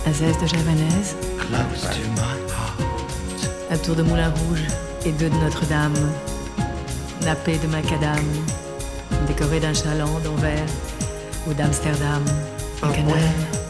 Azès de Javanaise, Close to my heart. un tour de Moulin Rouge et deux de Notre-Dame, nappé de macadam, décoré d'un chaland d'Anvers ou d'Amsterdam, en Canal.